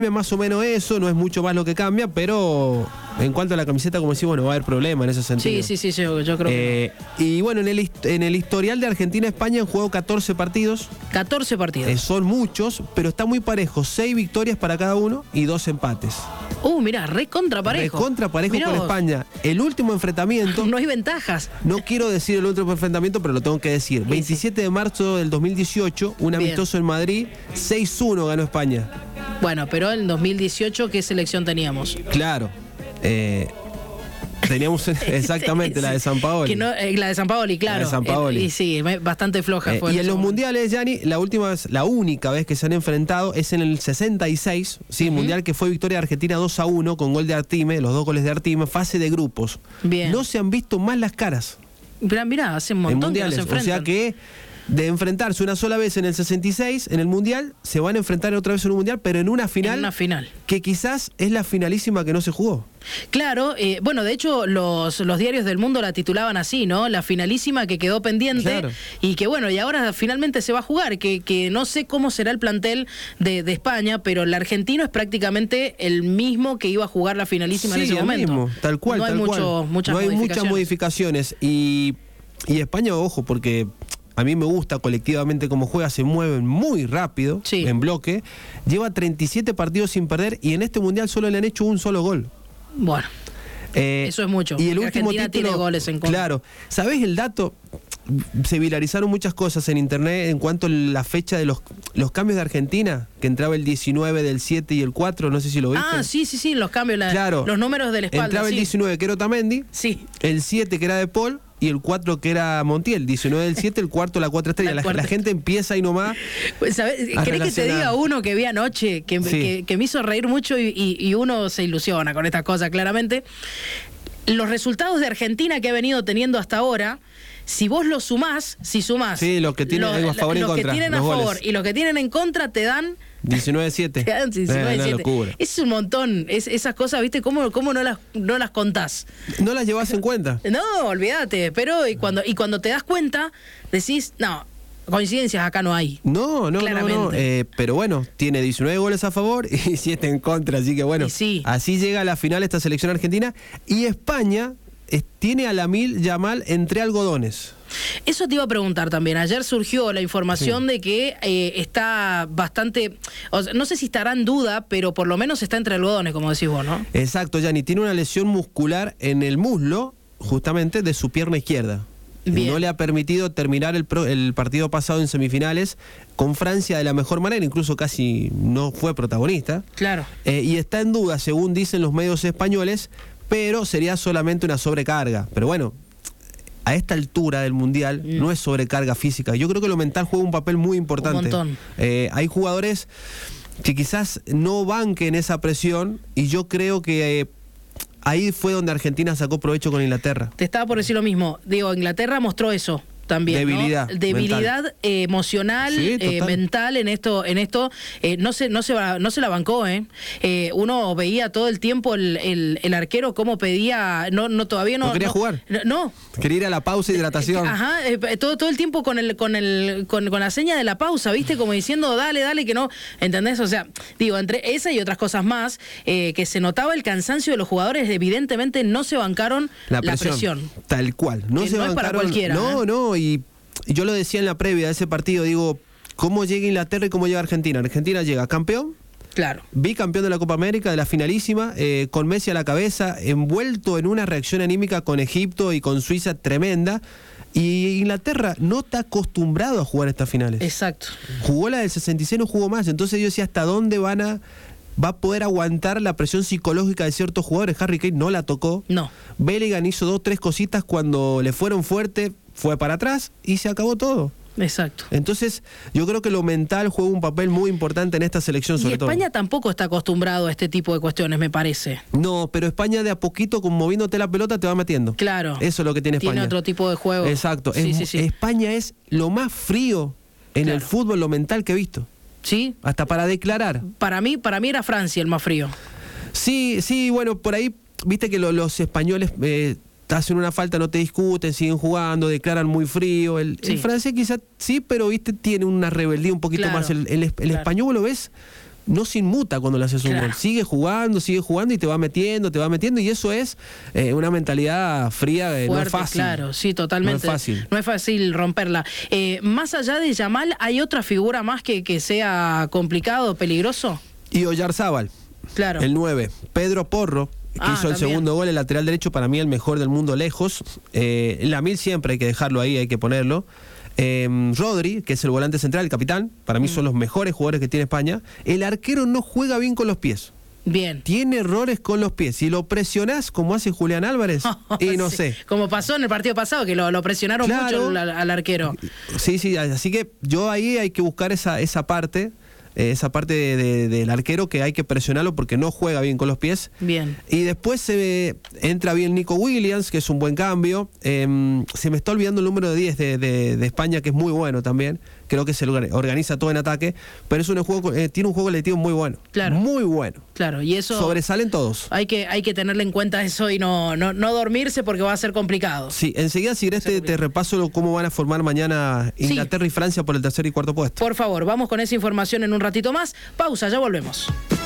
más o menos eso, no es mucho más lo que cambia, pero en cuanto a la camiseta, como decís, bueno, va a haber problema en ese sentido. Sí, yo creo que y bueno, en el historial de Argentina-España han jugado 14 partidos. 14 partidos. Son muchos, pero está muy parejo. 6 victorias para cada uno y 2 empates. Mirá, recontra parejo. Recontra parejo con España. El último enfrentamiento... No hay ventajas. No quiero decir el último enfrentamiento, pero lo tengo que decir. 27 de marzo del 2018, un amistoso en Madrid, 6-1 ganó España. Bueno, pero en 2018, ¿qué selección teníamos? Claro. Teníamos exactamente la de Sampaoli. La de Sampaoli, claro. La de Sampaoli. Y sí, bastante floja fue. Y en los mundiales, Gianni, la única vez que se han enfrentado es en el 66, sí, mundial que fue victoria de Argentina 2-1 con gol de Artime, los 2 goles de Artime, fase de grupos. Bien. No se han visto más las caras. Mirá, hace un montón que no se enfrentan. O sea que de enfrentarse una sola vez en el 66, en el Mundial, se van a enfrentar otra vez en un Mundial, pero en una final. En una final. Que quizás es la finalísima que no se jugó. Claro, bueno, de hecho los diarios del mundo la titulaban así, ¿no? La finalísima que quedó pendiente. Claro. Y que bueno, y ahora finalmente se va a jugar, que no sé cómo será el plantel de España, pero el argentino es prácticamente el mismo que iba a jugar la finalísima en ese momento. Mismo, tal cual, no hay muchas modificaciones. Y España, ojo, porque a mí me gusta colectivamente cómo juega, se mueven muy rápido, en bloque, lleva 37 partidos sin perder y en este Mundial solo le han hecho un solo gol. Bueno, eso es mucho. Y el último Argentina título, tiene goles en contra. Claro, ¿sabés el dato? Se viralizaron muchas cosas en internet en cuanto a la fecha de los cambios de Argentina, que entraba el 19 del 7 y el 4, no sé si lo viste. Ah, sí, los cambios, claro, los números de la espalda. Entraba el 19 que era Otamendi, el 7 que era De Paul y el 4 que era Montiel, 19 del 7, el cuarto la 4 estrella. La gente empieza ahí nomás. ¿Querés que te diga uno que vi anoche que me hizo reír mucho y uno se ilusiona con estas cosas, claramente? Los resultados de Argentina que ha venido teniendo hasta ahora, si vos los sumás, sí, los que tienen a favor y en contra, los que tienen a favor y los que tienen en contra te dan 19-7. Te dan 19-7. Locura. Es un montón, esas cosas, ¿viste? ¿Cómo no las contás? ¿No las llevás en cuenta? No, olvídate, pero cuando te das cuenta, decís, no, coincidencias acá no hay. No. Pero bueno, tiene 19 goles a favor y 7 en contra, así que bueno, así llega a la final esta selección argentina. Y España tiene a Lamine Yamal entre algodones. Eso te iba a preguntar también. Ayer surgió la información de que está bastante... O sea, no sé si estará en duda, pero por lo menos está entre algodones, como decís vos, ¿no? Exacto, Gianni. Tiene una lesión muscular en el muslo, justamente, de su pierna izquierda. Bien. No le ha permitido terminar el partido pasado en semifinales con Francia de la mejor manera, incluso casi no fue protagonista. Claro. Y está en duda, según dicen los medios españoles, pero sería solamente una sobrecarga. Pero bueno, a esta altura del Mundial no es sobrecarga física. Yo creo que lo mental juega un papel muy importante. Un montón. Hay jugadores que quizás no banquen esa presión y yo creo que ahí fue donde Argentina sacó provecho con Inglaterra. Te estaba por decir lo mismo. Digo, Inglaterra mostró eso también, debilidad, ¿no? Debilidad emocional, mental en esto. No se la bancó, uno veía todo el tiempo el arquero cómo pedía, todavía no quería jugar. No. Quería ir a la pausa y hidratación. Ajá, todo el tiempo con la seña de la pausa, ¿viste? Como diciendo, dale, que no, ¿entendés? O sea, digo, entre esa y otras cosas más, que se notaba el cansancio de los jugadores, evidentemente no se bancaron la presión. Tal cual. No se bancaron, es para cualquiera. No, y yo lo decía en la previa de ese partido, digo, ¿cómo llega Inglaterra y cómo llega Argentina? Argentina llega campeón, claro, bicampeón de la Copa América, de la finalísima, con Messi a la cabeza, envuelto en una reacción anímica con Egipto y con Suiza tremenda, y Inglaterra no está acostumbrado a jugar estas finales. Exacto. Jugó la del 66, no jugó más, entonces yo decía, ¿hasta dónde va a poder aguantar la presión psicológica de ciertos jugadores? Harry Kane no la tocó. No. Bellingham hizo 2-3 cositas cuando le fueron fuerte, fue para atrás y se acabó todo. Exacto. Entonces, yo creo que lo mental juega un papel muy importante en esta selección, sobre todo. Y España tampoco está acostumbrado a este tipo de cuestiones, me parece. No, pero España de a poquito, con moviéndote la pelota, te va metiendo. Claro. Eso es lo que tiene España. Tiene otro tipo de juego. Exacto. Sí. España es lo más frío en el fútbol, lo mental que he visto. Sí. Hasta para declarar. Para mí era Francia el más frío. Sí, bueno, por ahí, viste que los españoles hacen una falta, no te discuten, siguen jugando, declaran muy frío. El francés quizás sí, pero viste, tiene una rebeldía un poquito más. El español, ¿lo ves? no se inmuta cuando le haces un gol. Sigue jugando y te va metiendo, y eso es una mentalidad fría, fuerte, no es fácil. Claro, sí, totalmente. No es fácil romperla. Más allá de Yamal, ¿hay otra figura más que sea complicado, peligroso? Y Oyarzábal, el 9. Pedro Porro, que hizo el segundo gol, el lateral derecho, para mí el mejor del mundo lejos. Lamil siempre hay que dejarlo ahí, hay que ponerlo. Rodri, que es el volante central, el capitán, para mí son los mejores jugadores que tiene España. El arquero no juega bien con los pies. Bien. Tiene errores con los pies. Si lo presionás como hace Julián Álvarez, y no sé. Como pasó en el partido pasado, que lo presionaron mucho al arquero. Sí, así que yo ahí hay que buscar esa parte. Esa parte del arquero, que hay que presionarlo porque no juega bien con los pies. Bien. Y después entra bien Nico Williams, que es un buen cambio. Se me está olvidando el número de 10 de España, que es muy bueno también. Creo que se organiza todo en ataque, pero tiene un juego colectivo muy bueno. Claro. Muy bueno. Claro, y eso... Sobresalen todos. Hay que tenerle en cuenta eso y no dormirse, porque va a ser complicado. Sí, enseguida, si querés, te repaso cómo van a formar mañana Inglaterra y Francia por el tercer y cuarto puesto. Por favor, vamos con esa información en un ratito más. Pausa, ya volvemos.